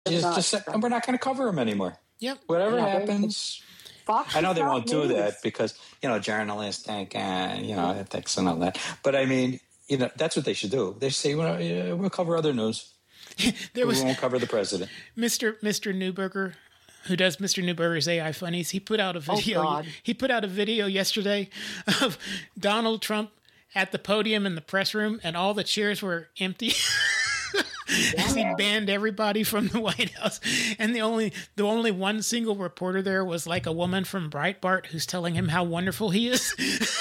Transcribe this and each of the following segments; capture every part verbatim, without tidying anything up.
just, just said, we're not going to cover him anymore. Yep. Whatever Yeah, happens. Fox I know is they not won't do news. that because, you know, journalists think, uh, you know, ethics and all that. But I mean, you know, that's what they should do. They say, well, yeah, we'll cover other news. There was we won't cover the president. Mister Mister Newberger, who does Mister Newberger's A I Funnies. He put out a video. Oh, God. He put out a video yesterday of Donald Trump at the podium in the press room, and all the chairs were empty. As he banned everybody from the White House, and the only the only one single reporter there was like a woman from Breitbart who's telling him how wonderful he is.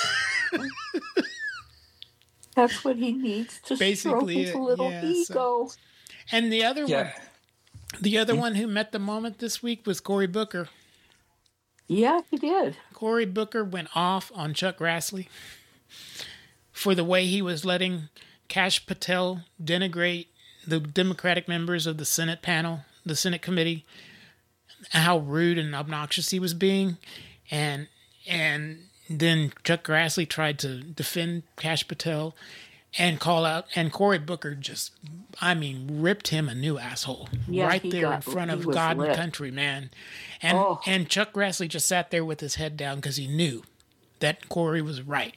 That's what he needs to Basically, stroke his little yeah, ego. so- And the other Yeah. one, the other one who met the moment this week was Cory Booker. Yeah, he did. Cory Booker went off on Chuck Grassley for the way he was letting Kash Patel denigrate the Democratic members of the Senate panel, the Senate committee, how rude and obnoxious he was being. And and then Chuck Grassley tried to defend Kash Patel and call out, and Cory Booker just, I mean, ripped him a new asshole Yeah, right he there got- in front he of was God lit. and country, man. And Oh. and Chuck Grassley just sat there with his head down because he knew that Cory was right.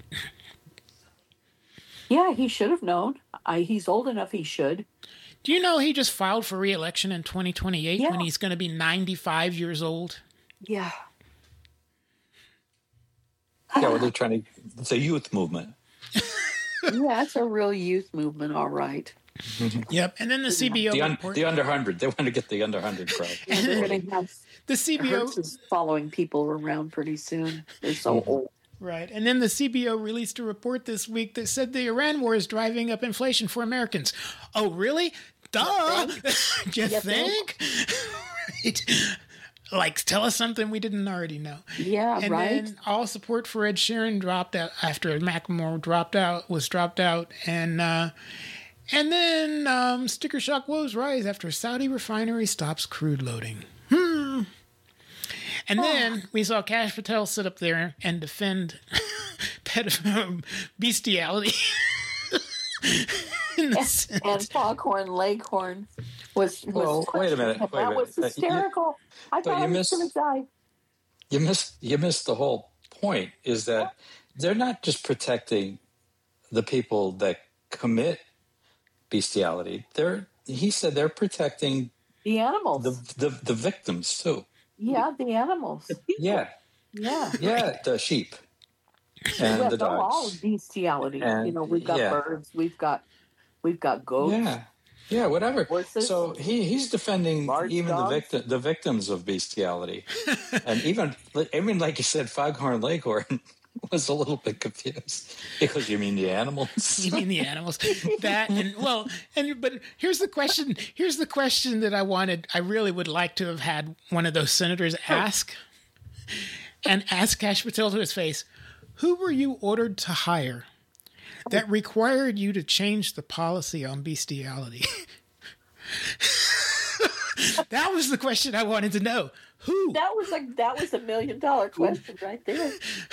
Yeah, he should have known. I, he's old enough, he should. Do you know he just filed for re-election in twenty twenty-eight Yeah. when he's going to be ninety-five years old? Yeah. Yeah, well, they're trying to, it's a youth movement. Yeah, it's a real youth movement, all right. Yep. And then the C B O The, un, report. the under one hundred. They want to get the under one hundred crowd. And they're going to have The C B O, Hertz is following people around pretty soon. They're so Mhm. old. right. And then the C B O released a report this week that said the Iran war is driving up inflation for Americans. Oh, really? Duh. you You think? Right. Like, tell us something we didn't already know. Yeah, And right? then all support for Ed Sheeran dropped out after Macklemore dropped out, was dropped out. And uh, and then um, sticker shock woes rise after Saudi refinery stops crude loading. Hmm. And then we saw Kash Patel sit up there and defend pedoph- bestiality. In the And, Senate. and Foghorn Leghorn was, was Well, wait a minute, questioning him. wait a That was minute. Uh, you- hysterical. I but thought you I was missed- going to die. You missed, you missed the whole point is that they're not just protecting the people that commit bestiality. They're, he said they're protecting The animals. the, the, the victims too. yeah, the animals. Yeah. Yeah. Yeah. The sheep and Well, the they're all dogs. bestiality. And- you know, we've got yeah. birds, we've got we've got goats. Yeah. Yeah, whatever. Horses. So he, he's defending Large even dogs. the victim, the victims of bestiality, and even I mean, like you said, Foghorn Leghorn was a little bit confused because you mean the animals. You mean the animals? That and well, and but here's the question. Here's the question that I wanted. I really would like to have had one of those senators ask, and ask Kash Patel to his face, "Who were you ordered to hire that required you to change the policy on bestiality?" That was the question I wanted to know. Who? That was a that was a million dollar question right there.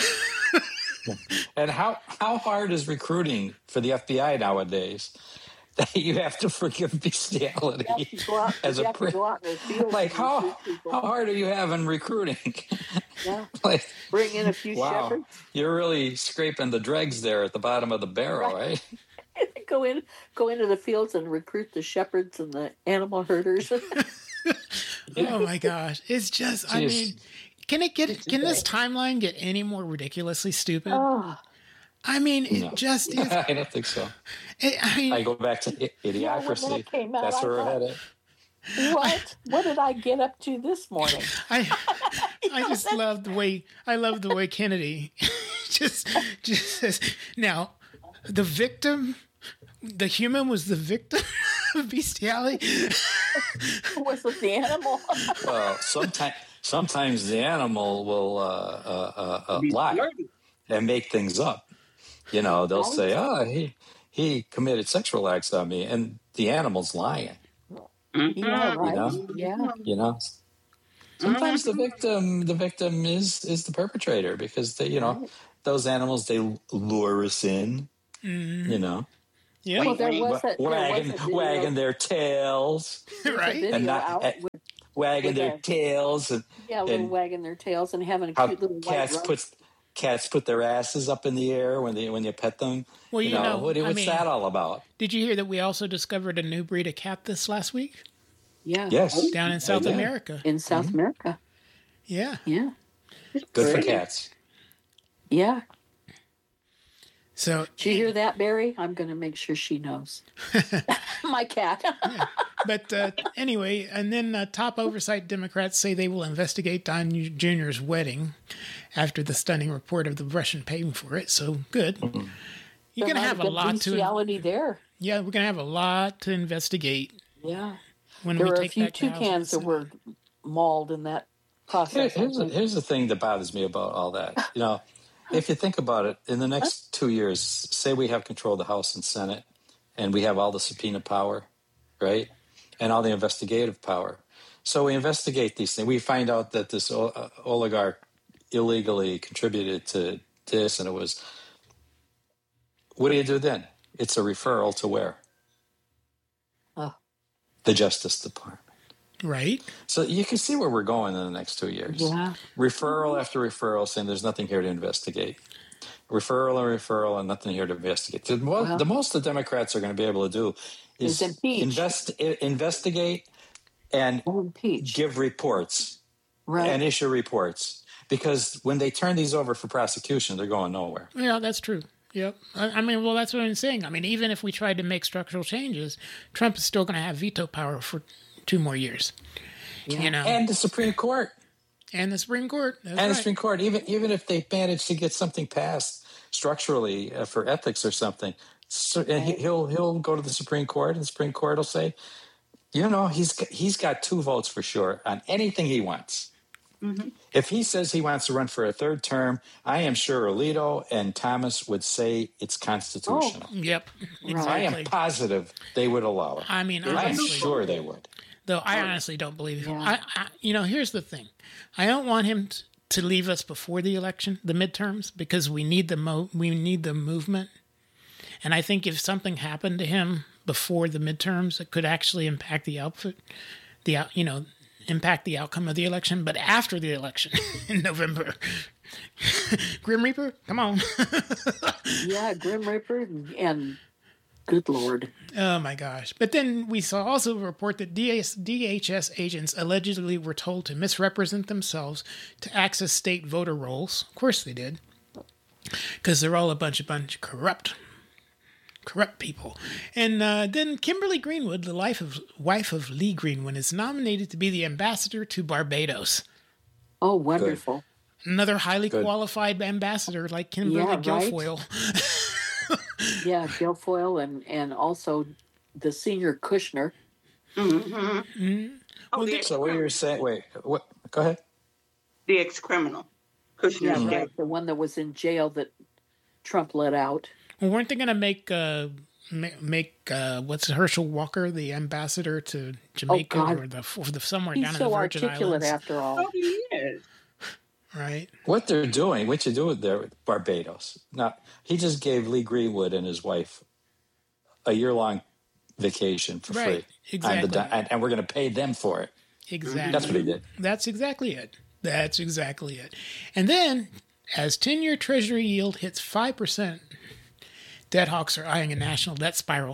And how how hard is recruiting for the F B I nowadays? That you have to forgive bestiality You have to go out, as you a have to pri- go out in the field. like and how recruit people. how hard are you having recruiting? Yeah. Like, Bring in a few wow, shepherds. you're really scraping the dregs there at the bottom of the barrel, right? Go in, go into the fields and recruit the shepherds and the animal herders. Oh my gosh! It's just. I Jeez. mean, can it get? Can this timeline get any more ridiculously stupid? oh, I mean, it No. just is. I don't think so. It, I mean, I go back to I- Idiocracy. when that came out, That's I where we're thought- headed. what? What did I get up to this morning? I I just love the way I love the way Kennedy just just says now the victim the human was the victim of bestiality. Was it the animal? Well, sometimes sometimes the animal will uh, uh, uh, uh, lie and make things up. You know, they'll say, "Oh, he he committed sexual acts on me," and the animal's lying. Yeah, right. know? Yeah. You know, sometimes the victim the victim is is the perpetrator because they, you know, those animals they lure us in. You know, Yeah, well, there was a, wagging, there was a video, wagging their tails, right? and not uh, with, wagging with their a, tails, and yeah, a little and wagging their tails and having a how cute little white cats rug. puts cats put their asses up in the air when they when you pet them. Well, you, you know, know, what, I what's mean, that all about? Did you hear that we also discovered a new breed of cat this last week? Yeah. Yes. Down in South yeah. America. In South mm-hmm. America. Yeah. Yeah. Good for cats. Yeah. So, did you hear that, Barry? I'm going to make sure she knows. My cat. Yeah. But uh, anyway, and then uh, top oversight Democrats say they will investigate Don Junior's wedding after the stunning report of the Russian paying for it. So good. Mm-hmm. You're going to have a lot to reality there. Yeah, we're going to have a lot to investigate. Yeah. When there we were take a few back toucans that were mauled in that process. Here, here's, the, here's the thing that bothers me about all that. You know, if you think about it, in the next two years, say we have control of the House and Senate, and we have all the subpoena power, right? And all the investigative power. So we investigate these things. We find out that this oligarch illegally contributed to this, and it was. What do you do then? It's a referral to where? Oh. The Justice Department. Right. So you can see where we're going in the next two years. Yeah. Referral after referral saying there's nothing here to investigate. Referral and referral and nothing here to investigate. The, mo- well, the most the Democrats are going to be able to do is, is invest, investigate and impeach. give reports right. and issue reports. Because when they turn these over for prosecution, they're going nowhere. Yeah, that's true. Yep. I, I mean, well, that's what I'm saying. I mean, even if we tried to make structural changes, Trump is still going to have veto power for two more years. Yeah. You know, and the Supreme Court, and the Supreme Court, That's and right. the Supreme Court. Even even if they manage to get something passed structurally uh, for ethics or something, so, and he, he'll he'll go to the Supreme Court, and the Supreme Court will say, you know, he's he's got two votes for sure on anything he wants. Mm-hmm. If he says he wants to run for a third term, I am sure Alito and Thomas would say it's constitutional. Oh, yep, exactly. I am positive they would allow it. I mean, I am sure they would. Though I honestly don't believe him. Yeah. I, I, you know, here's the thing: I don't want him t- to leave us before the election, the midterms, because we need the mo- we need the movement. And I think if something happened to him before the midterms, it could actually impact the output, the you know. impact the outcome of the election, but after the election in November. Grim Reaper, come on. Yeah, Grim Reaper and good Lord. Oh my gosh. But then we saw also a report that D H S agents allegedly were told to misrepresent themselves to access state voter rolls. Of course they did. Because they're all a bunch of bunch of corrupt corrupt people. And uh, then Kimberly Greenwood, the life of, wife of Lee Greenwood, is nominated to be the ambassador to Barbados. Oh, wonderful. Good. Another highly Good. qualified ambassador like Kimberly yeah, Guilfoyle. Right? yeah, Guilfoyle and, and also the senior Kushner. Mm-hmm. Mm-hmm. Oh, well, so what you're saying, wait, what? Go ahead. The ex-criminal. Kushner. Yeah, right. The one that was in jail that Trump let out. Well, weren't they going to make uh, make uh, what's Herschel Walker the ambassador to Jamaica oh, or the or the somewhere He's down so in the Virgin articulate Islands? After all, oh, he is. Right. What they're doing, what you do with their Barbados. Now, he just gave Lee Greenwood and his wife a year-long vacation for right. free. Exactly. The, and, and we're going to pay them for it. Exactly. That's what he did. That's exactly it. That's exactly it. And then, as ten-year Treasury yield hits five percent, debt hawks are eyeing a national debt spiral.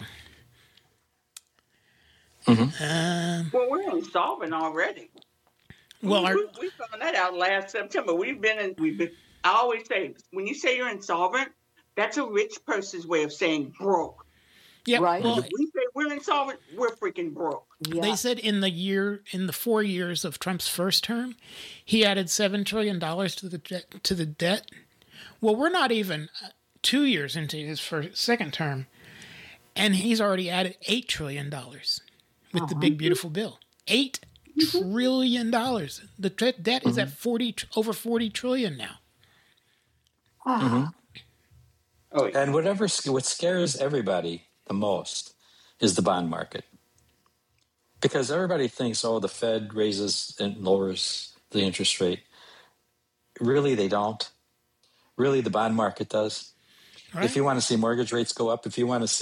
Mm-hmm. Um, well, we're insolvent already. Well, we, our, we, we found that out last September. We've been in. We've been. I always say, when you say you're insolvent, that's a rich person's way of saying broke. yeah, right. well, If we say we're insolvent, we're freaking broke. yeah. they said in the year, in the four years of Trump's first term, he added seven trillion dollars to the debt, to the debt. Well, we're not even two years into his first, second term, and he's already added eight trillion dollars with uh-huh. the big beautiful bill. Eight trillion dollars. The t- debt mm-hmm. is at forty over forty trillion now. Mm-hmm. Oh, and whatever what scares everybody the most is the bond market, because everybody thinks, oh, the Fed raises and lowers the interest rate. Really, they don't. Really, the bond market does. Right. If you want to see mortgage rates go up, if you want to see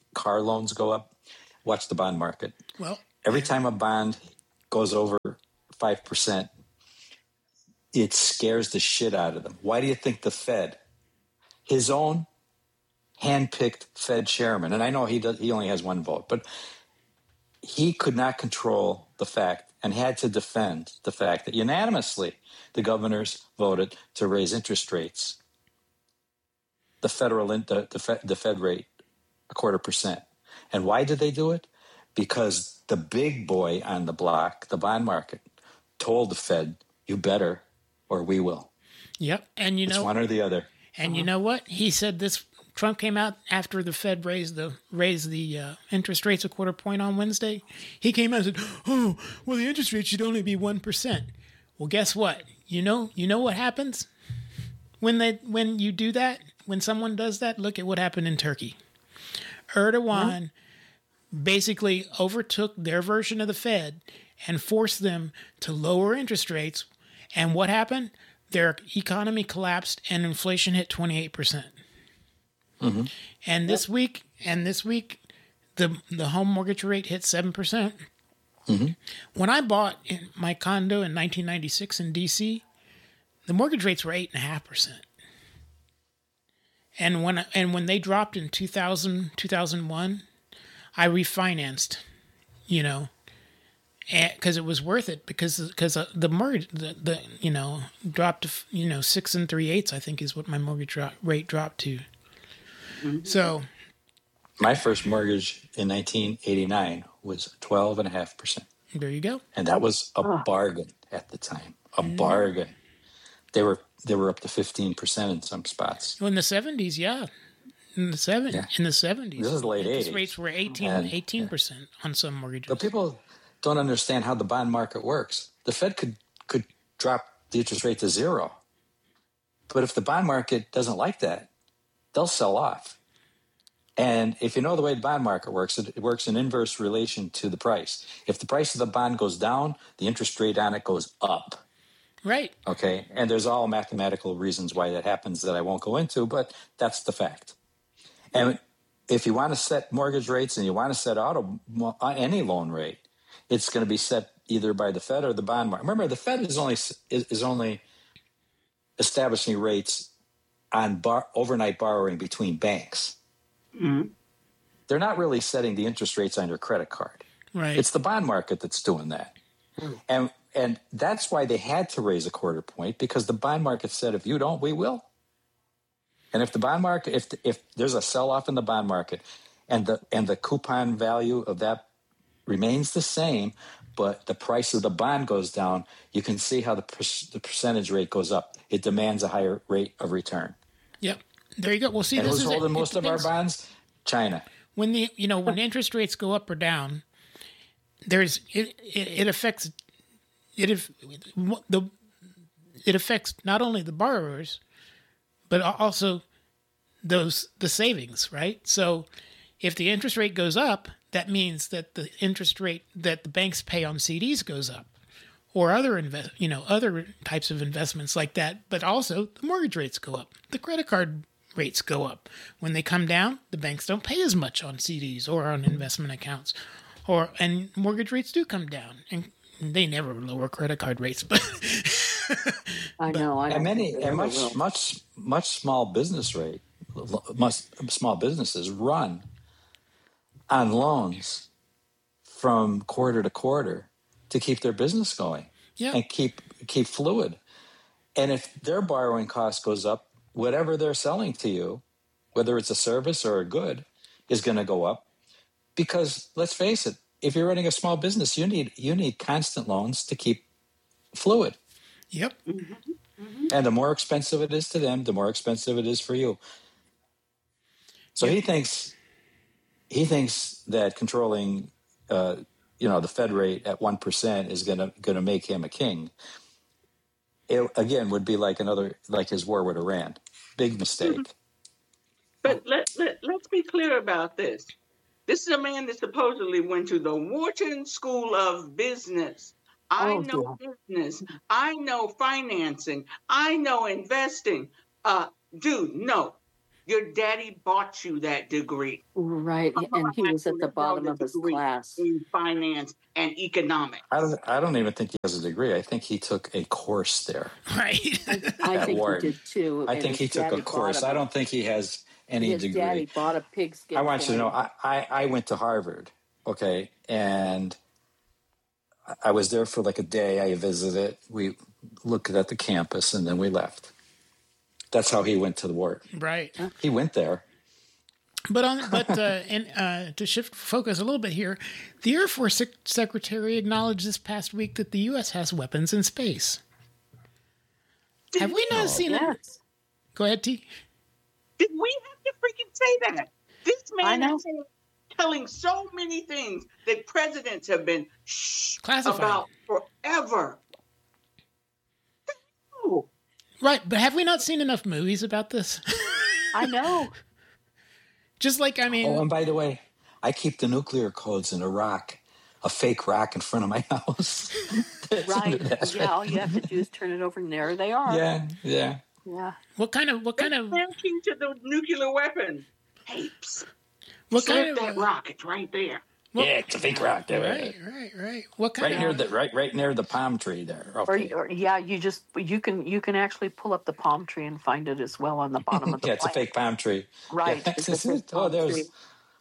car loans go up. Watch the bond market. Well, every time a bond goes over five percent, it scares the shit out of them. Why do you think the Fed, his own handpicked Fed chairman, and I know he does, he only has one vote, but he could not control the fact and had to defend the fact that unanimously the governors voted to raise interest rates, the federal the, the, Fed, the Fed rate, a quarter percent. And why did they do it? Because the big boy on the block, the bond market, told the Fed, you better or we will. Yep. And you it's know, one or the other. And uh-huh. you know what? He said this, Trump came out after the Fed raised the raised the uh, interest rates a quarter point on Wednesday. He came out and said, oh, well, the interest rate should only be one percent. Well, guess what? You know, you know what happens when they when you do that? When someone does that, look at what happened in Turkey. Erdogan mm-hmm. basically overtook their version of the Fed and forced them to lower interest rates. And what happened? Their economy collapsed and inflation hit twenty-eight percent. Mm-hmm. And this yep. week, and this week, the the home mortgage rate hit seven percent. Mm-hmm. When I bought in my condo in nineteen ninety-six in D C, the mortgage rates were eight and a half percent. And when and when they dropped in two thousand, two thousand one, I refinanced, you know, because it was worth it because because the mortgage the, the you know dropped to you know six and three eighths I think is what my mortgage dro- rate dropped to. Mm-hmm. So, my first mortgage in nineteen eighty-nine was twelve and a half percent. There you go. And that was a oh. bargain at the time. A mm. bargain. They were they were up to fifteen percent in some spots. Well, in the seventies, yeah. In the seven yeah. in the seventies. This is late eighties. Rates were eighteen percent on some mortgages. But people don't understand how the bond market works. The Fed could could drop the interest rate to zero. But if the bond market doesn't like that, they'll sell off. And if you know the way the bond market works, it, it works in inverse relation to the price. If the price of the bond goes down, the interest rate on it goes up. Right. Okay. And there's all mathematical reasons why that happens that I won't go into, but that's the fact. And if you want to set mortgage rates and you want to set auto any loan rate, it's going to be set either by the Fed or the bond market. Remember, the Fed is only is, is only establishing rates on bar, overnight borrowing between banks. Mm-hmm. They're not really setting the interest rates on your credit card. Right. It's the bond market that's doing that. Mm. And and that's why they had to raise a quarter point, because the bond market said, if you don't, we will. And if the bond market, if if there's a sell-off in the bond market and the and the coupon value of that remains the same, but the price of the bond goes down, you can see how the per- the percentage rate goes up. It demands a higher rate of return. Yep. There you go. Well, see, and this who's is holding it. most It of our bonds? China. When the you know when interest rates go up or down, there's it it, it affects it if the it affects not only the borrowers, but also those the savings, right? So if the interest rate goes up, that means that the interest rate that the banks pay on C Ds goes up, or other invest, you know, other types of investments like that. But also the mortgage rates go up, the credit card rates go up. When they come down, the banks don't pay as much on C Ds or on investment accounts, or and mortgage rates do come down, and they never lower credit card rates. But I know, I and many and much will. much much small business rate, much small businesses run on loans from quarter to quarter to keep their business going, yeah. and keep keep fluid. And if their borrowing cost goes up, whatever they're selling to you, whether it's a service or a good, is going to go up. Because let's face it, if you're running a small business, you need you need constant loans to keep fluid. Yep. Mm-hmm. Mm-hmm. And the more expensive it is to them, the more expensive it is for you. So yep. he thinks he thinks that controlling, uh, you know, the Fed rate at one percent is going to going to make him a king. It again would be like another like his war with Iran. Big mistake. Mm-hmm. But let, let, let's be clear about this. This is a man that supposedly went to the Wharton School of Business. I oh, know yeah. business. I know financing. I know investing. Uh, dude, no. Your daddy bought you that degree. Right. And he was at the bottom of his class. In finance and economics. I don't, I don't even think he has a degree. I think he took a course there. Right. I think Wharton. He did too. I think he took a course. I don't think he has any his degree. Daddy bought a pigskin. I want you to know, I, I, I went to Harvard, okay, and I was there for like a day. I visited. We looked at the campus, and then we left. That's how he went to the Wharton. Right. He went there. But on, but uh, and uh, to shift focus a little bit here, the Air Force Sec- Secretary acknowledged this past week that the U S has weapons in space. Did have we not know? seen yes. it? Go ahead, T. Did we have to freaking say that? This man is telling so many things that presidents have been shh classified about forever. No. Right, but have we not seen enough movies about this? I know. Just like, I mean... Oh, and by the way, I keep the nuclear codes in a rock, a fake rock in front of my house. Right. Yeah, all you have to do is turn it over, and there they are. Yeah, yeah. Yeah. What kind of... What kind of... Key to the nuclear weapon. Tapes. What kind of... that rock, it's right there. What, yeah, it's a fake rock. There. Right, right, right. What kind right of... Near the, right, right near the palm tree there. Okay. Or, or, yeah, you just... You can you can actually pull up the palm tree and find it as well on the bottom of the yeah, it's plant. a fake palm tree. Right. Yeah. It's a oh, there's... Tree.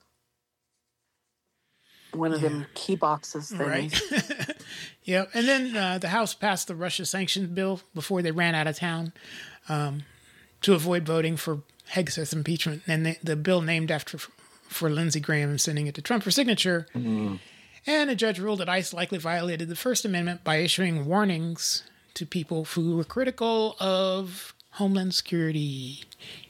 One of yeah. them key boxes things. Right. Yeah. And then uh, the House passed the Russia sanctions bill before they ran out of town um, to avoid voting for Hegseth's impeachment. And the, the bill named after... for Lindsey Graham and sending it to Trump for signature. Mm-hmm. And a judge ruled that ICE likely violated the First Amendment by issuing warnings to people who were critical of Homeland Security.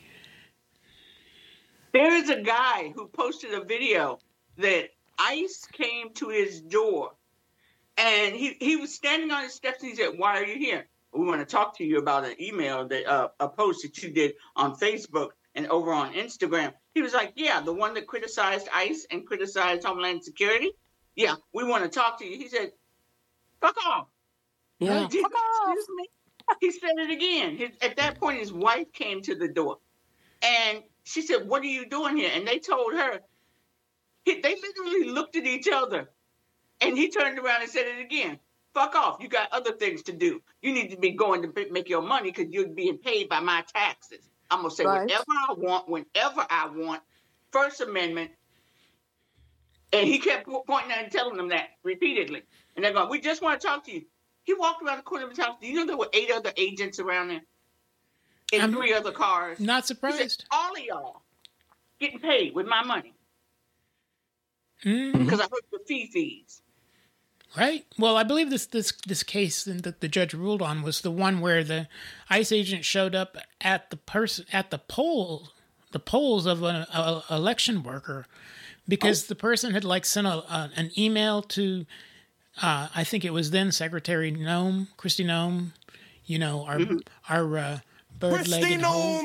There is a guy who posted a video that ICE came to his door, and he, he was standing on his steps, and he said, "Why are you here? We want to talk to you about an email, that uh, a post that you did on Facebook and over on Instagram." He was like, "Yeah, the one that criticized ICE and criticized Homeland Security. Yeah, we want to talk to you." He said, "Fuck off." Yeah, Did, fuck off. Excuse me. He said it again. His, at that point, his wife came to the door, and she said, "What are you doing here?" And they told her. He, they literally looked at each other, and he turned around and said it again. "Fuck off. You got other things to do. You need to be going to make your money because you're being paid by my taxes. I'm going to say right. whatever I want, whenever I want, First Amendment." And he kept pointing out and telling them that repeatedly. And they're going, "We just want to talk to you." He walked around the corner of his house. Do you know there were eight other agents around there? In I'm three other cars. Not surprised. He said, "All of y'all getting paid with my money." Mm-hmm. Because I heard the fee fees. Right. Well, I believe this this this case that the judge ruled on was the one where the ICE agent showed up at the person at the poll, the polls of an a, election worker, because oh. the person had like sent a, a, an email to, uh, I think it was then Secretary Noem, Kristi Noem, you know, our mm-hmm. our uh, bird-legged home.